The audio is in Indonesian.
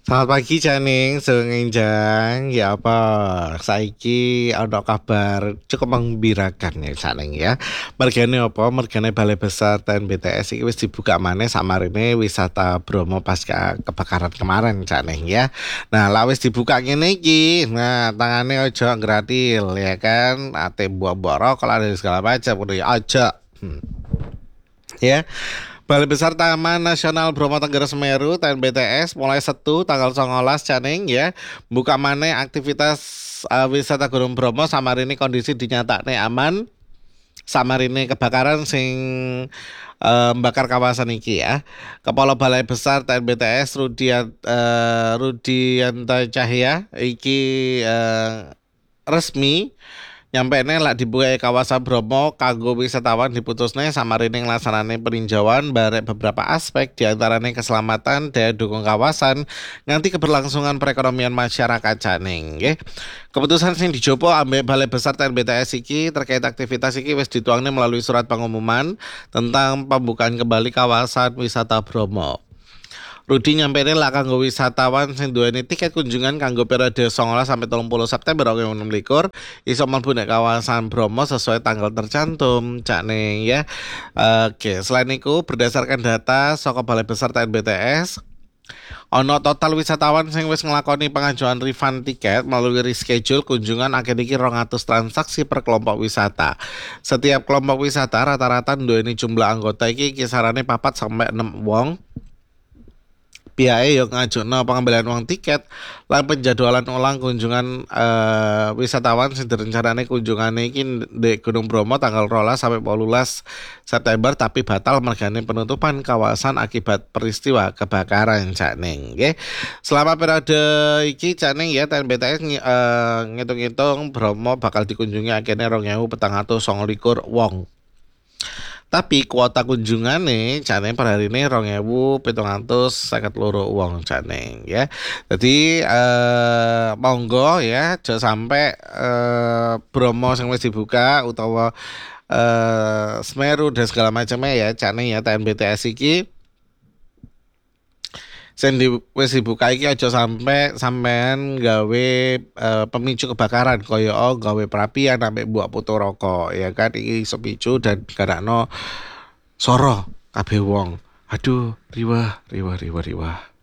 Selamat pagi Janing, Sunginjang. Ya apa? Saiki ada kabar cukup menggembirakan ya Janing ya. Mergane apa? Mergane Balai Besar TNBTS iki wis dibuka maneh samarine wisata Bromo pasca kebakaran kemarin Janing ya. Nah, lah wis dibuka ngene iki. Nah, tangane ojo gratil ya kan. Ate buah-buah rokok lah dan segala macam udah ya aja. Ya. Balai Besar Taman Nasional Bromo Tengger Semeru (TNBTS) mulai Setu tanggal 19 Caning ya. Buka maneh aktivitas wisata Gunung Bromo samarini kondisi dinyatakan aman. Samarini kebakaran sing membakar kawasan iki ya. Kepala Balai Besar TNBTS Rudianta Cahya iki resmi nyampe lah dibuka kawasan Bromo kanggo wisatawan diputusne samarine nglaksanane peninjauan barek beberapa aspek diantaranya keselamatan daya dukung kawasan nganti keberlangsungan perekonomian masyarakat Caning nggih. Keputusan sing dijopo ambek Balai Besar TNBTS iki terkait aktivitas iki wis dituangne melalui surat pengumuman tentang pembukaan kembali kawasan wisata Bromo. Rudi nyampene lah kanggo wisatawan sing duweni tiket kunjungan kanggo periode 19 sampai 30 September 2026 iso mlebu nek kawasan Bromo sesuai tanggal tercantum cak ning ya. Oke, selain itu berdasarkan data saka Balai Besar TNBTS ono total wisatawan sing wis nglakoni pengajuan refund tiket melalui reschedule kunjungan akhir iki 200 transaksi per kelompok wisata. Setiap kelompok wisata rata-rata duweni jumlah anggota iki kisarannya 4 sampai 6 wong. Pihake yo ngajukno pengembalian uang tiket lan penjadwalan ulang kunjungan wisatawan sing direncanane kunjungane iki di Gunung Bromo tanggal 12 sampai 18 September tapi batal mergane penutupan kawasan akibat peristiwa kebakaran Cakning nggih. Selama periode iki Cakning ya TNBTS ngitung-ngitung Bromo bakal dikunjungi akhirnya 2.429 wong. Tapi kuota kunjungane jane per hari ini 2.752 uang jane ya. Jadi monggo ya aja sampai Bromo sing wis dibuka utawa Semeru dan segala macamnya ya jane ya TNBTS iki sing wis dibuka iki aja sampai sampean gawe pemicu kebakaran kaya gawe perapian ambek buak putu rokok ya kan iki iso picu dan garakno soro kabeh wong. Aduh, riwah, riwah, riwah, riwah.